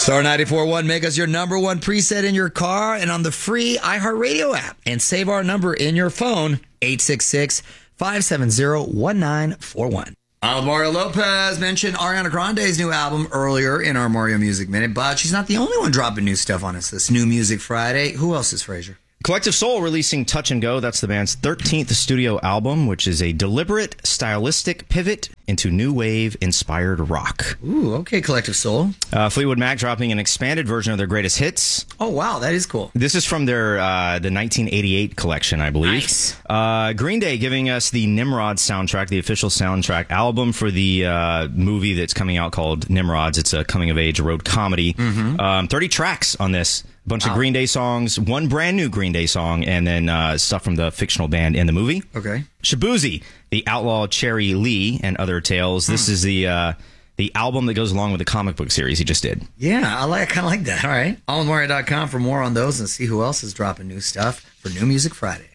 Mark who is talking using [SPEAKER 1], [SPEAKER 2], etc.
[SPEAKER 1] Star 94.1, make us your number one preset in your car and on the free iHeartRadio app. And save our number in your phone, 866-570-1941. Mario Lopez mentioned Ariana Grande's new album earlier in our Mario Music Minute, but she's not the only one dropping new stuff on us this New Music Friday. Who else is, Frazier?
[SPEAKER 2] Collective Soul releasing Touch and Go. That's the band's 13th studio album, which is a deliberate, stylistic pivot into new wave-inspired rock.
[SPEAKER 1] Ooh, okay, Collective Soul.
[SPEAKER 2] Fleetwood Mac dropping an expanded version of their greatest hits.
[SPEAKER 1] Oh, wow, that is cool.
[SPEAKER 2] This is from their the 1988 collection, I believe.
[SPEAKER 1] Nice.
[SPEAKER 2] Green Day giving us the Nimrod soundtrack, the official soundtrack album for the movie that's coming out called Nimrods. It's a coming-of-age road comedy. 30 tracks on this. A bunch of Green Day songs, one brand new Green Day song, and then stuff from the fictional band in the movie.
[SPEAKER 1] Okay.
[SPEAKER 2] Shaboozey, the outlaw Cherry Lee, and other tales. This is the album that goes along with the comic book series he just did.
[SPEAKER 1] Yeah, I kind of like that. All right. AlanMario.com for more on those and see who else is dropping new stuff for New Music Friday.